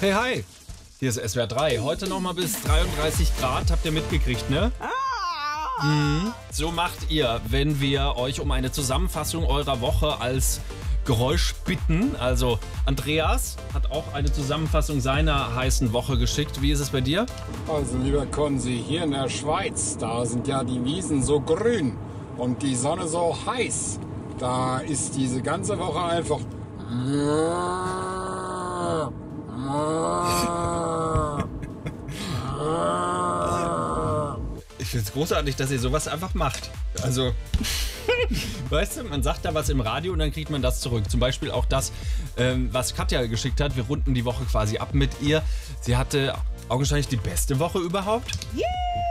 Hey, hi. Hier ist SWR 3. Heute nochmal bis 33 Grad. Habt ihr mitgekriegt, ne? So macht ihr, wenn wir euch um eine Zusammenfassung eurer Woche als Geräusch bitten. Also Andreas hat auch eine Zusammenfassung seiner heißen Woche geschickt. Wie ist es bei dir? Also lieber Konzi, hier in der Schweiz, da sind ja die Wiesen so grün und die Sonne so heiß. Da ist diese ganze Woche einfach... Ich finde es großartig, dass ihr sowas einfach macht. Also, weißt du, man sagt da was im Radio und dann kriegt man das zurück. Zum Beispiel auch das, was Katja geschickt hat. Wir runden die Woche quasi ab mit ihr. Sie hatte augenscheinlich die beste Woche überhaupt. Yeah!